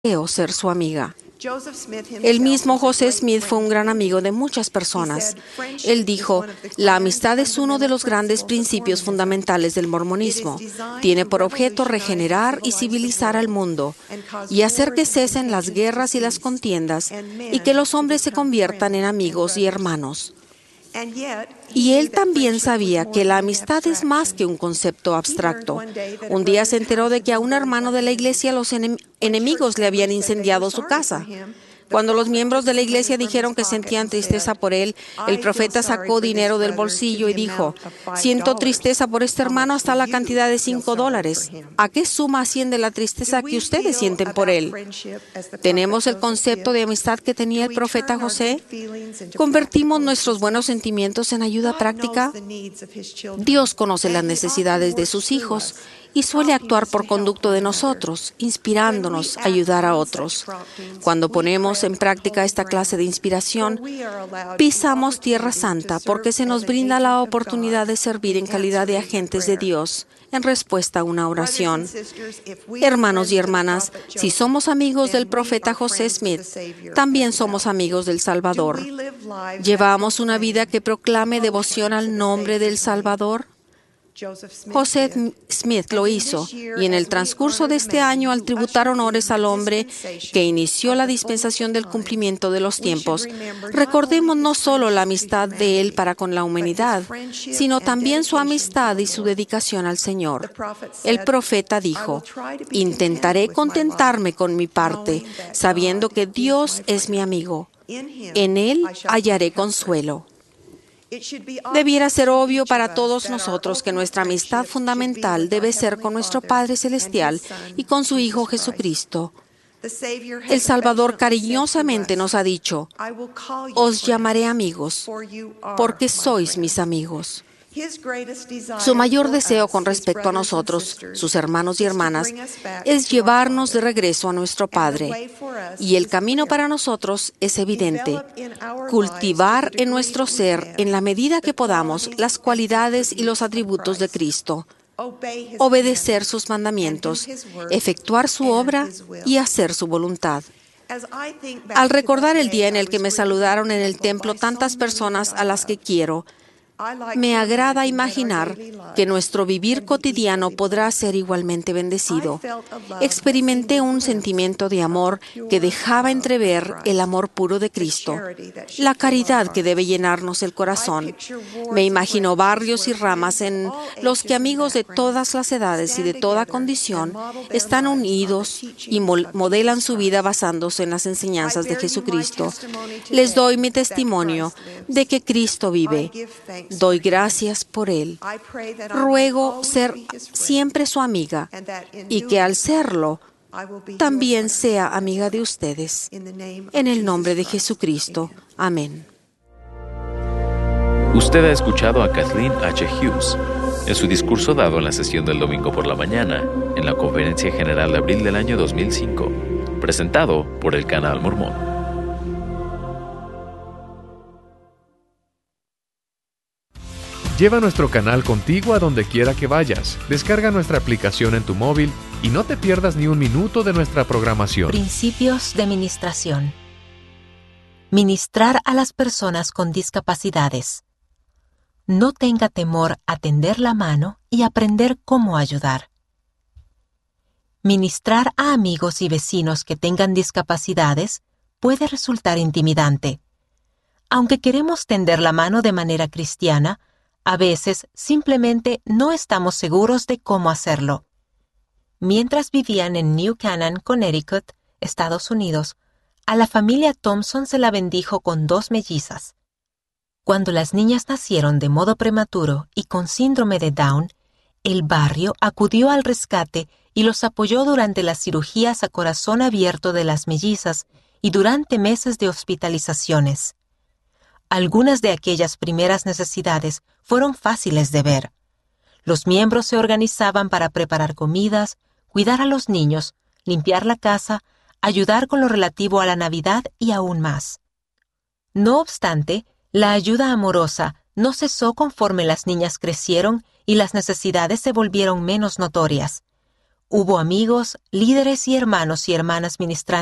deseo ser su amiga. El mismo José Smith fue un gran amigo de muchas personas. Él dijo, la amistad es uno de los grandes principios fundamentales del mormonismo. Tiene por objeto regenerar y civilizar al mundo y hacer que cesen las guerras y las contiendas y que los hombres se conviertan en amigos y hermanos. Y él también sabía que la amistad es más que un concepto abstracto. Un día se enteró de que a un hermano de la iglesia los enemigos le habían incendiado su casa. Cuando los miembros de la iglesia dijeron que sentían tristeza por él, el profeta sacó dinero del bolsillo y dijo, siento tristeza por este hermano hasta la cantidad de $5. ¿A qué suma asciende la tristeza que ustedes sienten por él? ¿Tenemos el concepto de amistad que tenía el profeta José? ¿Convertimos nuestros buenos sentimientos en ayuda práctica? Dios conoce las necesidades de sus hijos y suele actuar por conducto de nosotros, inspirándonos a ayudar a otros. Cuando ponemos en práctica esta clase de inspiración, pisamos tierra santa porque se nos brinda la oportunidad de servir en calidad de agentes de Dios en respuesta a una oración. Hermanos y hermanas, si somos amigos del profeta José Smith, también somos amigos del Salvador. ¿Llevamos una vida que proclame devoción al nombre del Salvador? José Smith lo hizo, y en el transcurso de este año, al tributar honores al hombre que inició la dispensación del cumplimiento de los tiempos, recordemos no solo la amistad de él para con la humanidad, sino también su amistad y su dedicación al Señor. El profeta dijo, intentaré contentarme con mi parte, sabiendo que Dios es mi amigo. En Él hallaré consuelo. Debiera ser obvio para todos nosotros que nuestra amistad fundamental debe ser con nuestro Padre Celestial y con su Hijo Jesucristo. El Salvador cariñosamente nos ha dicho, os llamaré amigos, porque sois mis amigos. Su mayor deseo con respecto a nosotros, sus hermanos y hermanas, es llevarnos de regreso a nuestro Padre. Y el camino para nosotros es evidente. Cultivar en nuestro ser, en la medida que podamos, las cualidades y los atributos de Cristo. Obedecer sus mandamientos, efectuar su obra y hacer su voluntad. Al recordar el día en el que me saludaron en el templo tantas personas a las que quiero, me agrada imaginar que nuestro vivir cotidiano podrá ser igualmente bendecido. Experimenté un sentimiento de amor que dejaba entrever el amor puro de Cristo, la caridad que debe llenarnos el corazón. Me imagino barrios y ramas en los que amigos de todas las edades y de toda condición están unidos y modelan su vida basándose en las enseñanzas de Jesucristo. Les doy mi testimonio de que Cristo vive. Doy gracias por Él. Ruego ser siempre su amiga y que al serlo, también sea amiga de ustedes. En el nombre de Jesucristo. Amén. Usted ha escuchado a Kathleen H. Hughes en su discurso dado en la sesión del domingo por la mañana en la Conferencia General de abril del año 2005, presentado por el Canal Mormón. Lleva nuestro canal contigo a donde quiera que vayas. Descarga nuestra aplicación en tu móvil y no te pierdas ni un minuto de nuestra programación. Principios de ministración. Ministrar a las personas con discapacidades. No tenga temor a tender la mano y aprender cómo ayudar. Ministrar a amigos y vecinos que tengan discapacidades puede resultar intimidante. Aunque queremos tender la mano de manera cristiana, a veces simplemente no estamos seguros de cómo hacerlo. Mientras vivían en New Canaan, Connecticut, Estados Unidos, a la familia Thompson se la bendijo con 2 mellizas. Cuando las niñas nacieron de modo prematuro y con síndrome de Down, el barrio acudió al rescate y los apoyó durante las cirugías a corazón abierto de las mellizas y durante meses de hospitalizaciones. Algunas de aquellas primeras necesidades fueron fáciles de ver. Los miembros se organizaban para preparar comidas, cuidar a los niños, limpiar la casa, ayudar con lo relativo a la Navidad y aún más. No obstante, la ayuda amorosa no cesó conforme las niñas crecieron y las necesidades se volvieron menos notorias. Hubo amigos, líderes y hermanos ministrantes